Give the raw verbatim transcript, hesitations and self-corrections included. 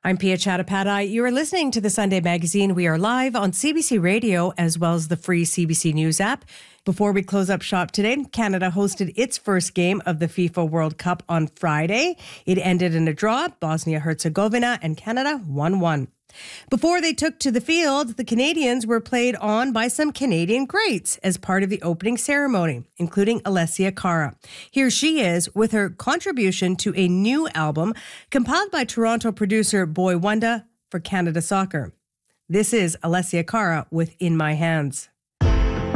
I'm Pia Chattopadhyay. You are listening to the Sunday Magazine. We are live on C B C Radio as well as the free C B C News app. Before we close up shop today, Canada hosted its first game of the FIFA World Cup on Friday. It ended in a draw. Bosnia-Herzegovina and Canada one one. Before they took to the field, the Canadians were played on by some Canadian greats as part of the opening ceremony, including Alessia Cara. Here she is with her contribution to a new album compiled by Toronto producer Boy Wonder for Canada Soccer. This is Alessia Cara with In My Hands.